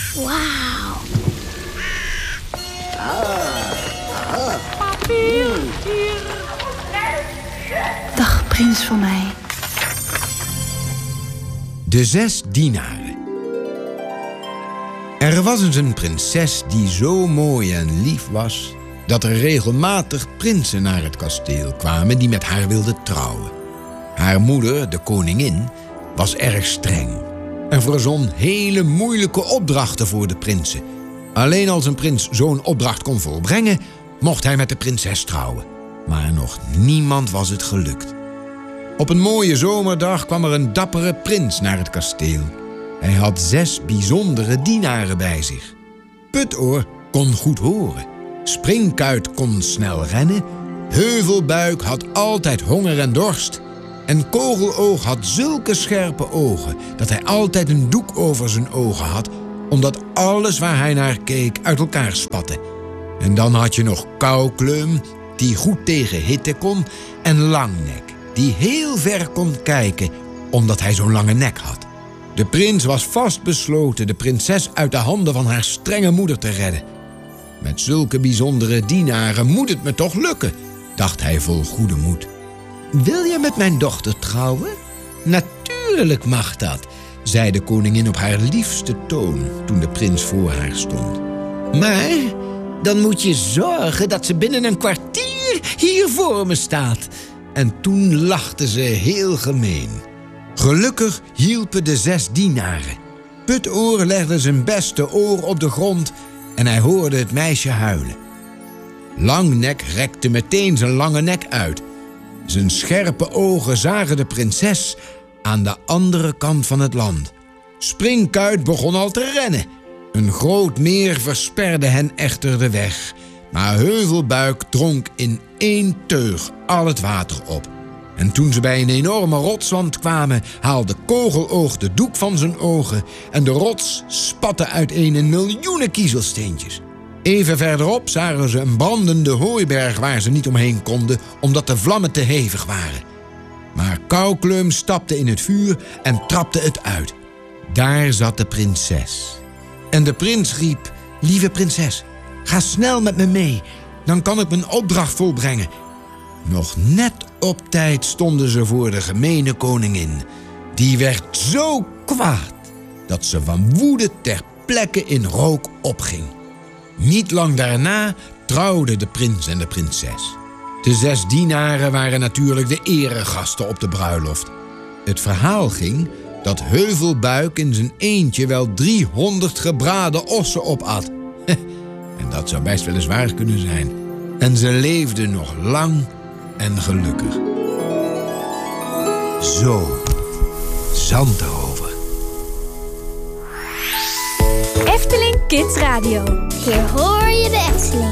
Wauw. Dag, prins van mij. De 6 dienaren. Er was eens een prinses die zo mooi en lief was dat er regelmatig prinsen naar het kasteel kwamen die met haar wilden trouwen. Haar moeder, de koningin, was erg streng en verzon hele moeilijke opdrachten voor de prinsen. Alleen als een prins zo'n opdracht kon volbrengen, mocht hij met de prinses trouwen. Maar nog niemand was het gelukt. Op een mooie zomerdag kwam er een dappere prins naar het kasteel. Hij had 6 bijzondere dienaren bij zich. Putoor kon goed horen. Springkuit kon snel rennen. Heuvelbuik had altijd honger en dorst. En Kogeloog had zulke scherpe ogen dat hij altijd een doek over zijn ogen had, omdat alles waar hij naar keek uit elkaar spatte. En dan had je nog Koukleum, die goed tegen hitte kon, en Langnek, die heel ver kon kijken, omdat hij zo'n lange nek had. De prins was vastbesloten de prinses uit de handen van haar strenge moeder te redden. Met zulke bijzondere dienaren moet het me toch lukken, dacht hij vol goede moed. Wil je met mijn dochter trouwen? Natuurlijk mag dat, zei de koningin op haar liefste toon toen de prins voor haar stond. Maar dan moet je zorgen dat ze binnen een kwartier hier voor me staat. En toen lachte ze heel gemeen. Gelukkig hielpen de 6 dienaren. Putoor legde zijn beste oor op de grond en hij hoorde het meisje huilen. Langnek rekte meteen zijn lange nek uit. Zijn scherpe ogen zagen de prinses aan de andere kant van het land. Springkuit begon al te rennen. Een groot meer versperde hen echter de weg. Maar Heuvelbuik dronk in 1 teug al het water op. En toen ze bij een enorme rotswand kwamen, haalde Kogeloog de doek van zijn ogen en de rots spatte uiteen in miljoenen kiezelsteentjes. Even verderop zagen ze een brandende hooiberg waar ze niet omheen konden, omdat de vlammen te hevig waren. Maar Koukleum stapte in het vuur en trapte het uit. Daar zat de prinses. En de prins riep: lieve prinses, ga snel met me mee, dan kan ik mijn opdracht volbrengen. Nog net op tijd stonden ze voor de gemene koningin. Die werd zo kwaad dat ze van woede ter plekke in rook opging. Niet lang daarna trouwden de prins en de prinses. De 6 dienaren waren natuurlijk de eregasten op de bruiloft. Het verhaal ging dat Heuvelbuik in zijn eentje wel 300 gebraden ossen opat. En dat zou best wel eens waar kunnen zijn. En ze leefden nog lang en gelukkig. Zo, Zandrover. Efteling Kids Radio. Hier hoor je de Efteling.